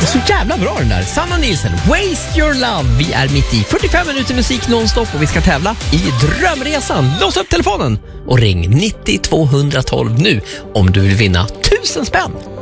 Så jävla bra den där. Sanna Nilsson, Waste Your Love. Vi är mitt i 45 minuter musik nonstop och vi ska tävla i Drömresan. Lås upp telefonen och ring 90 212 nu om du vill vinna 1000 spänn.